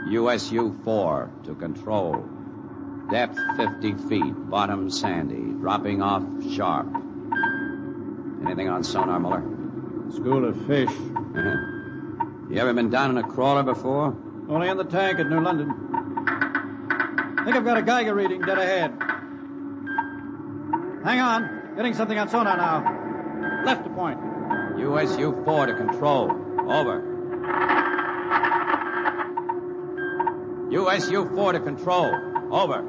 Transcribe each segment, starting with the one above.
USU-4 to control. Depth 50 feet, bottom sandy, dropping off sharp. Anything on sonar, Muller? School of fish. You ever been down in a crawler before? Only in the tank at New London. I think I've got a Geiger reading dead ahead. Hang on. Getting something on sonar now. Left to point. USU-4 to control. Over. USU-4 to control. Over.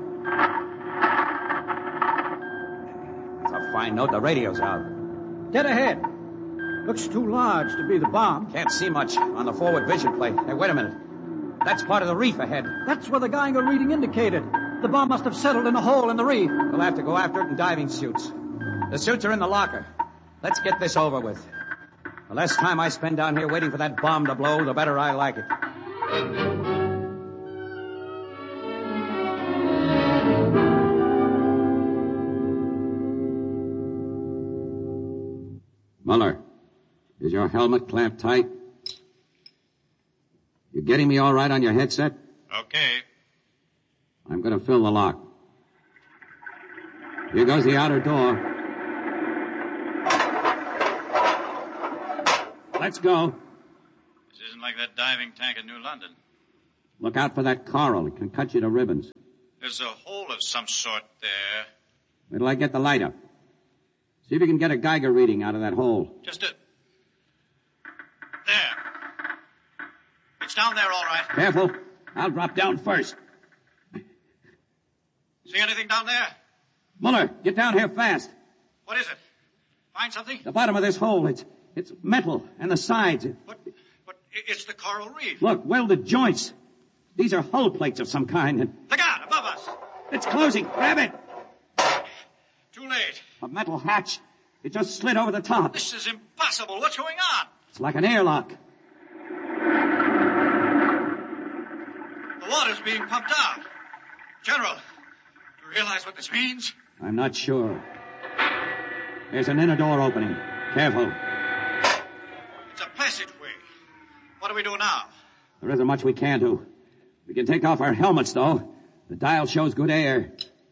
That's a fine note. The radio's out. Dead ahead. Looks too large to be the bomb. Can't see much on the forward vision plate. Hey, wait a minute. That's part of the reef ahead. That's where the Geiger reading indicated. The bomb must have settled in a hole in the reef. We'll have to go after it in diving suits. The suits are in the locker. Let's get this over with. The less time I spend down here waiting for that bomb to blow, the better I like it. Muller, is your helmet clamped tight? You getting me all right on your headset? Okay. I'm going to fill the lock. Here goes the outer door. Let's go. This isn't like that diving tank in New London. Look out for that coral. It can cut you to ribbons. There's a hole of some sort there. Wait till I get the light up. See if you can get a Geiger reading out of that hole. There. It's down there, all right. Careful. I'll drop down first. See anything down there? Muller, get down here fast. What is it? Find something? The bottom of this hole, it's metal, and the sides. But it's the coral reef. Look, welded joints. These are hull plates of some kind. And look out, above us. It's closing. Grab it. Too late. A metal hatch. It just slid over the top. This is impossible. What's going on? It's like an airlock. The water's being pumped out. General, do you realize what this means? I'm not sure. There's an inner door opening. Careful. It's a passageway. What do we do now? There isn't much we can do. We can take off our helmets, though. The dial shows good air.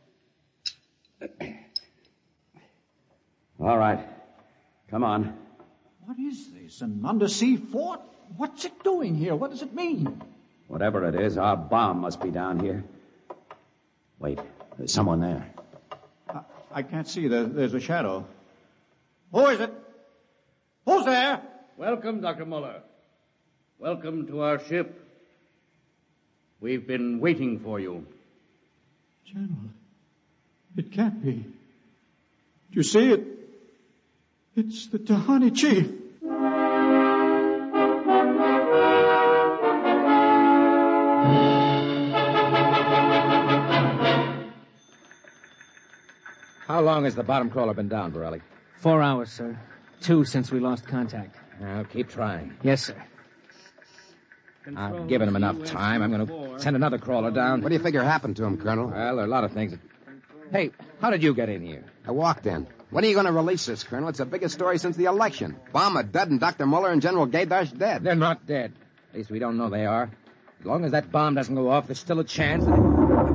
All right. Come on. What is this? An undersea fort? What's it doing here? What does it mean? Whatever it is, our bomb must be down here. Wait, there's someone there. I can't see. There's a shadow. Who is it? Who's there? Welcome, Dr. Muller. Welcome to our ship. We've been waiting for you. General, it can't be. Do you see it? It's the Tahani chief. How long has the bottom crawler been down, Borelli? 4 hours, sir. 2 since we lost contact. I'll keep trying. Yes, sir. I've given him enough time. I'm going to send another crawler down. What do you figure happened to him, Colonel? Well, there are a lot of things. Hey, how did you get in here? I walked in. When are you going to release this, Colonel? It's the biggest story since the election. Bomber dead and Dr. Muller and General Gaydash dead. They're not dead. At least we don't know they are. As long as that bomb doesn't go off, there's still a chance that...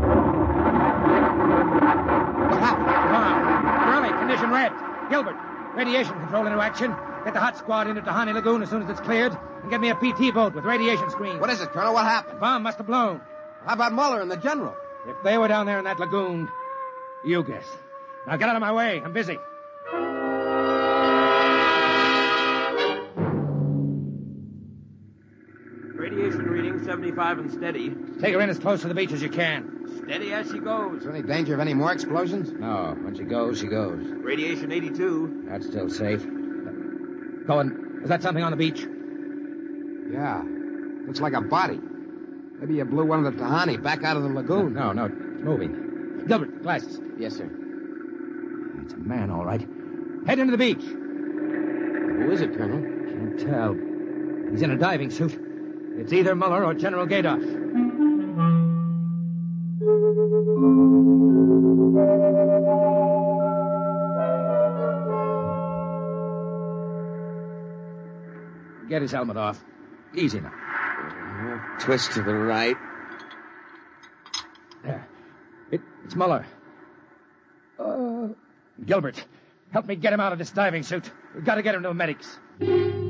What happened? Bomb. Borelli, condition red. Gilbert, radiation control into action. Get the hot squad into Tahani Lagoon as soon as it's cleared, and get me a PT boat with radiation screens. What is it, Colonel? What happened? Bomb must have blown. How about Muller and the General? If they were down there in that lagoon, you guess. Now get out of my way. I'm busy. Radiation reading 75 and steady. Take her in as close to the beach as you can. Steady as she goes. Is there any danger of any more explosions? No, when she goes, she goes. Radiation 82. That's still safe. Cohen, is that something on the beach? Yeah. Looks like a body. Maybe you blew one of the Tahani back out of the lagoon. No, it's moving. Gilbert, glasses. Yes, sir. It's a man, all right. Head into the beach. Who is it, Colonel? Can't tell. He's in a diving suit. It's either Muller or General Gaydash. Get his helmet off. Easy now. Twist to the right. It's Muller. Gilbert, help me get him out of this diving suit. We've got to get him to the medics.